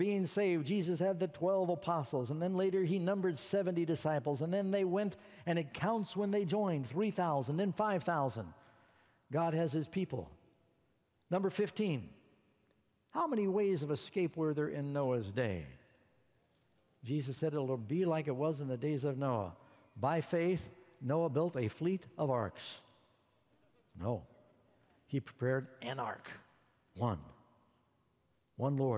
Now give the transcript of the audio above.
being saved, Jesus had the 12 apostles, and then later he numbered 70 disciples, and then they went, and it counts when they joined, 3,000, then 5,000. God has his people. Number 15, how many ways of escape were there in Noah's day? Jesus said it'll be like it was in the days of Noah. By faith, Noah built a fleet of arks. No, he prepared an ark. One Lord.